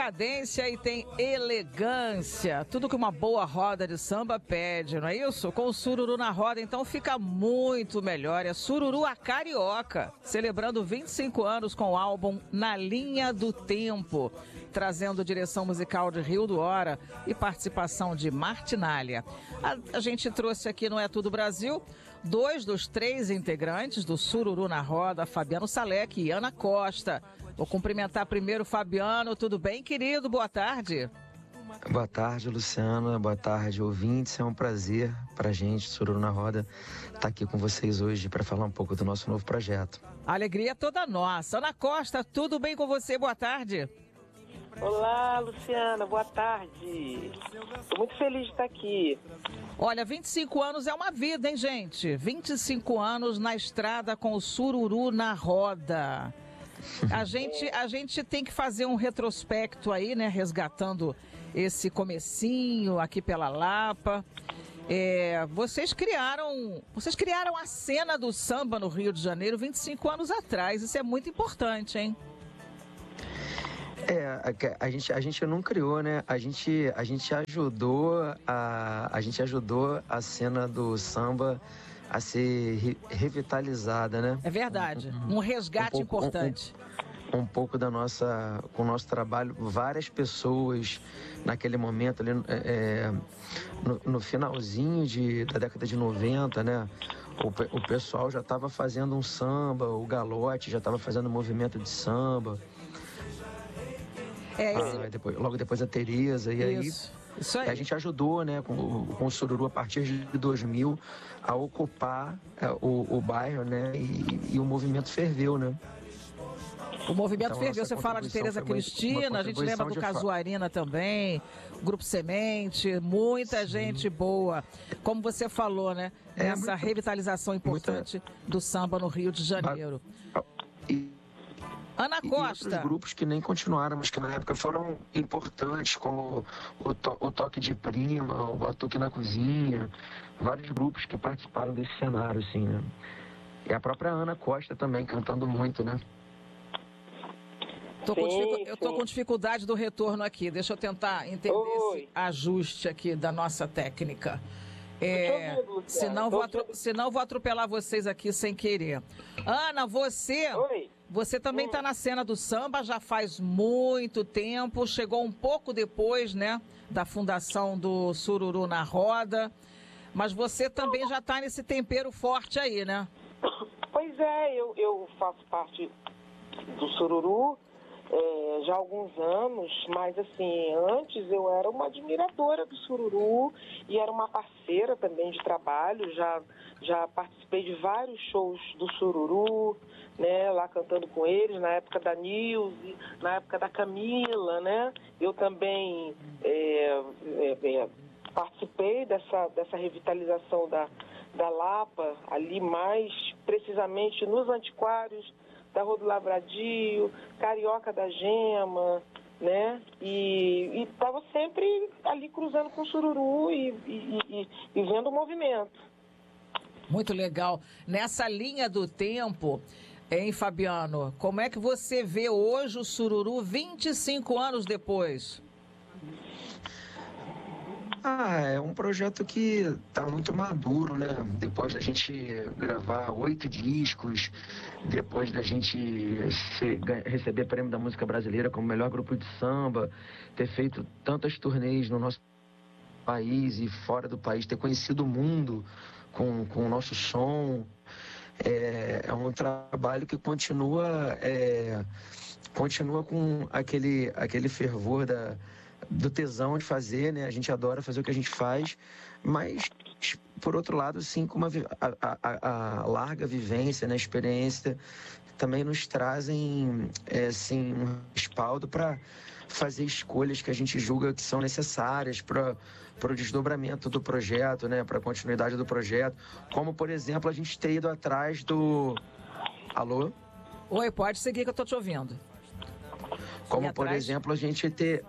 cadência e tem elegância. Tudo que uma boa roda de samba pede, não é isso? Com o Sururu na roda, então fica muito melhor. É Sururu a Carioca, celebrando 25 anos com o álbum Na Linha do Tempo, trazendo direção musical de Rio do Hora e participação de Martinália. A gente trouxe aqui no É Tudo Brasil 2 dos 3 integrantes do Sururu na roda, Fabiano Salek e Ana Costa. Vou cumprimentar primeiro o Fabiano. Tudo bem, querido? Boa tarde. Boa tarde, Luciana. Boa tarde, ouvintes. É um prazer pra gente, Sururu na Roda, estar aqui com vocês hoje para falar um pouco do nosso novo projeto. A alegria é toda nossa. Ana Costa, tudo bem com você? Boa tarde. Olá, Luciana. Boa tarde. Estou muito feliz de estar aqui. Olha, 25 anos é uma vida, hein, gente? 25 anos na estrada com o Sururu na roda. A gente tem que fazer um retrospecto aí, né? Resgatando esse comecinho aqui pela Lapa. Vocês criaram a cena do samba no Rio de Janeiro 25 anos atrás. Isso é muito importante, hein? A gente não criou, né? A gente ajudou a cena do samba a ser revitalizada, né? É verdade. Um resgate importante. Um pouco com o nosso trabalho, várias pessoas naquele momento ali, no finalzinho da década de 90, né? O pessoal já estava fazendo um samba, o Galote já estava fazendo um movimento de samba. Logo depois a Tereza, e Isso aí. A gente ajudou, né, com o Sururu a partir de 2000 a ocupar o bairro, né, e o movimento ferveu, né? O movimento ferveu, você fala de Tereza Cristina, a gente lembra do Casuarina também, Grupo Semente, muita gente boa. Como você falou, né, essa revitalização importante do samba no Rio de Janeiro. Ana Costa. E outros grupos que nem continuaram, mas que na época foram importantes, como o Toque de Prima, o Batuque na Cozinha, vários grupos que participaram desse cenário, assim, né? E a própria Ana Costa também, cantando muito, né? Eu tô com dificuldade do retorno aqui, deixa eu tentar entender esse ajuste aqui da nossa técnica. Senão vou atropelar vocês aqui sem querer. Ana, você também está na cena do samba, já faz muito tempo, chegou um pouco depois, né, da fundação do Sururu na Roda, mas você também já está nesse tempero forte aí, né? Pois é, eu faço parte do Sururu já há alguns anos, mas assim, antes eu era uma admiradora do Sururu e era uma parceira também de trabalho, já participei de vários shows do Sururu, né, lá cantando com eles, na época da Nilce, na época da Camila, né, eu também participei dessa revitalização da Lapa, ali mais precisamente nos antiquários da Rua do Lavradio, Carioca da Gema, né? E estava sempre ali cruzando com o Sururu e vendo o movimento. Muito legal. Nessa linha do tempo, hein, Fabiano? Como é que você vê hoje o Sururu 25 anos depois? É um projeto que está muito maduro, né? Depois da gente gravar 8 discos, depois da gente receber prêmio da música brasileira como melhor grupo de samba, ter feito tantas turnês no nosso país e fora do país, ter conhecido o mundo com o nosso som, é um trabalho que continua com aquele fervor do tesão de fazer, né? A gente adora fazer o que a gente faz, mas, por outro lado, sim, com a larga vivência, né? Experiência, também nos trazem, um respaldo para fazer escolhas que a gente julga que são necessárias para o desdobramento do projeto, né? Para a continuidade do projeto, como, por exemplo, a gente ter ido atrás do... Alô? Oi, pode seguir que eu estou te ouvindo. Como, por exemplo, a gente ter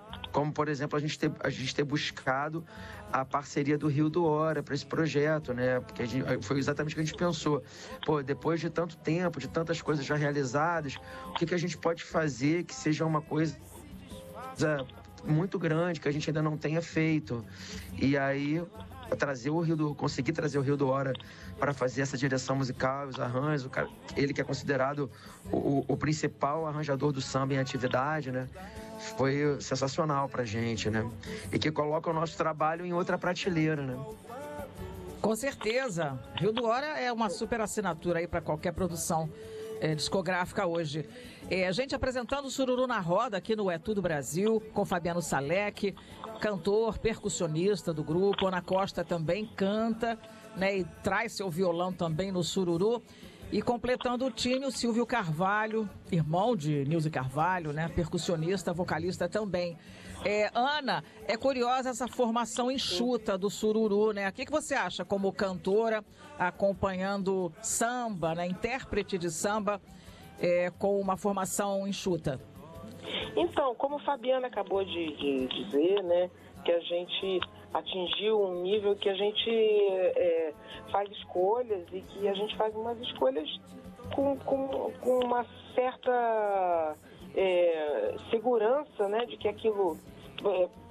buscado a parceria do Rio do Hora para esse projeto, né? Porque foi exatamente o que a gente pensou. Depois de tanto tempo, de tantas coisas já realizadas, o que a gente pode fazer que seja uma coisa muito grande que a gente ainda não tenha feito. E aí conseguir trazer o Rio do Hora para fazer essa direção musical, os arranjos, ele que é considerado o principal arranjador do samba em atividade, né? Foi sensacional pra gente, né? E que coloca o nosso trabalho em outra prateleira, né? Com certeza. Rio do Hora é uma super assinatura aí para qualquer produção discográfica hoje. A gente apresentando o Sururu na Roda aqui no É Tudo Brasil, com Fabiano Salek, cantor, percussionista do grupo. Ana Costa também canta, né, e traz seu violão também no Sururu. E completando o time, o Silvio Carvalho, irmão de Nilce Carvalho, né, percussionista, vocalista também. Ana, é curiosa essa formação enxuta do Sururu, né? O que você acha como cantora, acompanhando samba, né, intérprete de samba, com uma formação enxuta? Então, como a Fabiana acabou de dizer, né, que a gente atingiu um nível que a gente faz escolhas e que a gente faz umas escolhas com uma certa segurança, né, de que aquilo